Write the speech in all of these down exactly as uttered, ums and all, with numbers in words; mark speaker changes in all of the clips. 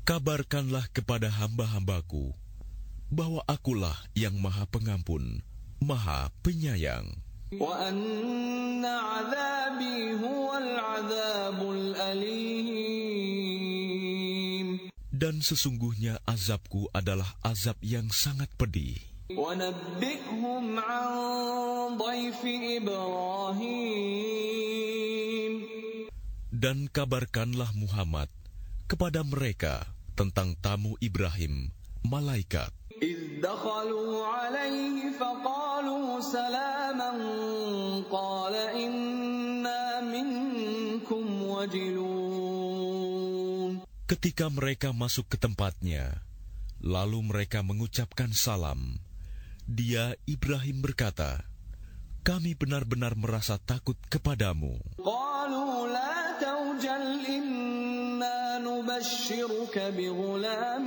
Speaker 1: Kabarkanlah kepada hamba-hambaku bahwa akulah yang Maha Pengampun, Maha Penyayang.
Speaker 2: وَأَنَّ عَذَابِي هُوَ الْعَذَابُ الْأَلِيمُ.
Speaker 1: Dan sesungguhnya azabku adalah azab yang sangat pedih.
Speaker 2: وَنَبِّئْهُمْ عَنْ ضَيْفِ إِبْرَاهِيمَ.
Speaker 1: Dan kabarkanlah Muhammad kepada mereka tentang tamu Ibrahim, malaikat.
Speaker 2: إِذْ دَخَلُوا عَلَيْهِ فَقَالُوا سَلَامًا قَالَ إِنَّا مِنكُمْ وَجِلُونَ.
Speaker 1: Ketika mereka masuk ke tempatnya, lalu mereka mengucapkan salam. Dia, Ibrahim, berkata, kami benar-benar merasa takut kepadamu.
Speaker 2: قَالُوا لَا تَوْجَلْ إِنَّا نُبَشِّرُكَ بِغُلَامٍ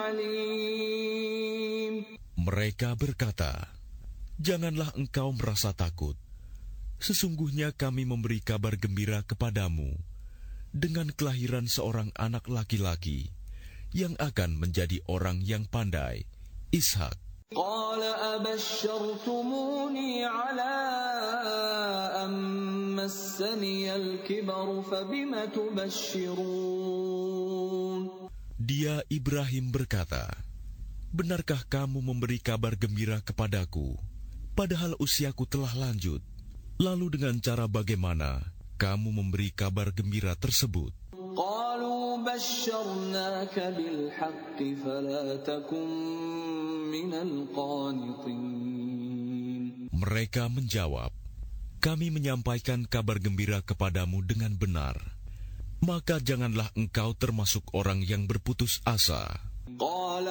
Speaker 2: عَلِيمٍ.
Speaker 1: Mereka berkata, janganlah engkau merasa takut. Sesungguhnya kami memberi kabar gembira kepadamu dengan kelahiran seorang anak laki-laki yang akan menjadi orang yang pandai, Ishak.
Speaker 2: قال أبشرتموني على أن مسني الكبر فبم تبشرون.
Speaker 1: Dia, Ibrahim, berkata, benarkah kamu memberi kabar gembira kepadaku, padahal usiaku telah lanjut? Lalu dengan cara bagaimana kamu memberi kabar gembira tersebut?
Speaker 2: قالوا بشرناك بالحق فلا تكن من القانطين.
Speaker 1: Mereka menjawab, kami menyampaikan kabar gembira kepadamu dengan benar, maka janganlah engkau termasuk orang yang berputus asa.
Speaker 2: قال